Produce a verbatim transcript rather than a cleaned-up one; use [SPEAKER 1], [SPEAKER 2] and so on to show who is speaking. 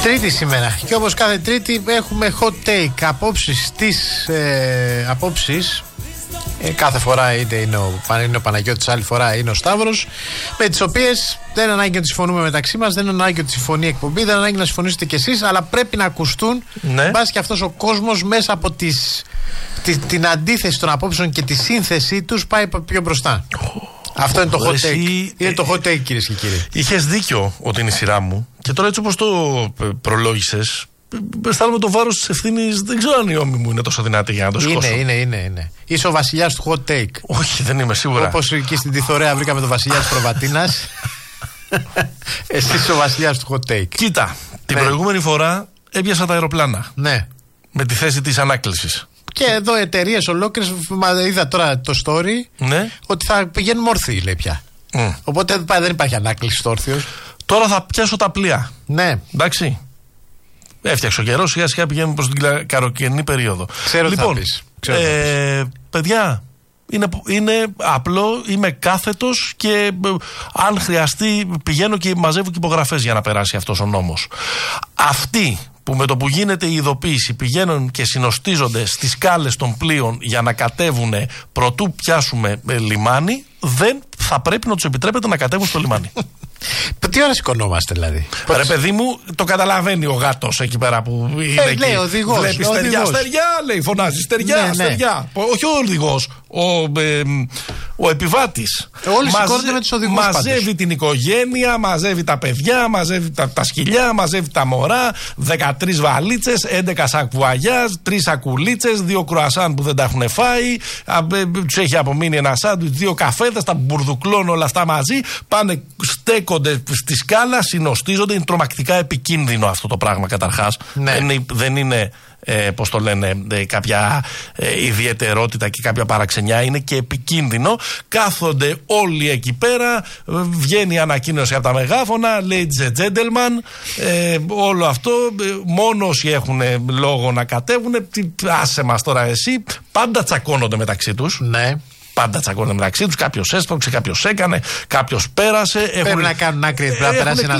[SPEAKER 1] Τρίτη σήμερα και όπως κάθε Τρίτη έχουμε hot take, απόψεις της ε, απόψεις ε, κάθε φορά είτε είναι ο, είναι ο Παναγιώτης, άλλη φορά είναι ο Σταύρος, με τις οποίες δεν είναι ανάγκη να συμφωνούμε μεταξύ μας, δεν είναι ανάγκη ότι συμφωνεί η εκπομπή, δεν είναι ανάγκη να συμφωνήσετε κι εσείς, αλλά πρέπει να ακουστούν, ναι. Μπας και αυτός ο κόσμος μέσα από τις, τη, την αντίθεση των απόψεων και τη σύνθεσή τους πάει πιο μπροστά. Αυτό είναι το hot take. Εσύ, είναι το hot take, κυρίες και κύριοι.
[SPEAKER 2] Είχες δίκιο ότι είναι η σειρά μου. Και τώρα έτσι όπως το προλόγησες, αισθάνομαι το βάρος της ευθύνης. Δεν ξέρω αν η ώμη μου είναι τόσο δυνατή για να το σηκώσω.
[SPEAKER 1] Είναι, είναι, είναι, είναι. Είσαι ο βασιλιάς του hot take.
[SPEAKER 2] Όχι, δεν είμαι σίγουρα.
[SPEAKER 1] Όπως εκεί στην Τιθωρέα βρήκαμε τον βασιλιά της Προβατίνας. Εσύ είσαι ο βασιλιάς του hot take.
[SPEAKER 2] Κοίτα, την ναι. προηγούμενη φορά έπιασα τα αεροπλάνα.
[SPEAKER 1] Ναι. Με
[SPEAKER 2] τη θέση της ανάκλησης.
[SPEAKER 1] Και εδώ εταιρείες ολόκληρες, είδα τώρα το story,
[SPEAKER 2] ναι.
[SPEAKER 1] ότι θα πηγαίνουν όρθιοι, λέει πια. Mm. Οπότε δεν υπάρχει ανάκληση στο όρθιος.
[SPEAKER 2] Τώρα θα πιάσω τα πλοία.
[SPEAKER 1] Ναι.
[SPEAKER 2] Εντάξει. Έφτιαξε ο καιρός, σιγά σιγά πηγαίνουμε προς την καλοκαιρινή περίοδο.
[SPEAKER 1] Ξέρω
[SPEAKER 2] λοιπόν,
[SPEAKER 1] τι θα πεις. Ξέρω
[SPEAKER 2] ε, θα πεις. Παιδιά, είναι, είναι απλό, είμαι κάθετος και ε, αν χρειαστεί πηγαίνω και μαζεύω και υπογραφές για να περάσει αυτός ο νόμος. Αυτοί που με το που γίνεται η ειδοποίηση πηγαίνουν και συνοστίζονται στις σκάλες των πλοίων για να κατέβουν προτού πιάσουμε ε, λιμάνι, δεν θα πρέπει να τους επιτρέπετε να κατέβουν στο λιμάνι.
[SPEAKER 1] Τι ώρα σηκωνόμαστε δηλαδή?
[SPEAKER 2] Ρε παιδί μου, το καταλαβαίνει ο γάτος εκεί πέρα που είναι
[SPEAKER 1] ε,
[SPEAKER 2] εκεί.
[SPEAKER 1] Λέει ο οδηγός.
[SPEAKER 2] Βλέπει στεριά, στεριά, λέει, φωνάζει, στεριά, ναι, στεριά. Ναι. Όχι ο οδηγός, ο, ε, ο επιβάτης.
[SPEAKER 1] Όλοι σηκώνονται με τους οδηγούς.
[SPEAKER 2] Μαζεύει πάντως την οικογένεια, μαζεύει τα παιδιά, μαζεύει τα, τα σκυλιά, μαζεύει τα μωρά, δεκατρείς βαλίτσες, έντεκα σακουαγιάζ, τρεις σακουλίτσες, δύο κρουασάν που δεν τα έχουν φάει, τους έχει απομείνει ένα σάντουιτς, δύο καφέδες, τα μπουρδουκλώνουν όλα αυτά μαζί, πάνε, στέκονται στη σκάλα, συνοστίζονται. Είναι τρομακτικά επικίνδυνο αυτό το πράγμα καταρχάς. Ναι. Δεν είναι, δεν είναι ε, πώς το λένε, ε, κάποια ε, ιδιαιτερότητα και κάποια παραξενιά. Είναι και επικίνδυνο. Κάθονται όλοι εκεί πέρα, ε, βγαίνει η ανακοίνωση από τα μεγάφωνα, ladies and gentlemen, ε, όλο αυτό, ε, μόνο όσοι έχουν ε, λόγο να κατέβουν, άσε μας τώρα εσύ, πάντα τσακώνονται μεταξύ τους.
[SPEAKER 1] Ναι.
[SPEAKER 2] Πάντα τσακώνονται μεταξύ τους. Κάποιος έσπρωξε, κάποιος έκανε, κάποιος πέρασε.
[SPEAKER 1] Πρέπει έχουν... να κάνουν άκρη, πρέπει να περάσει ένας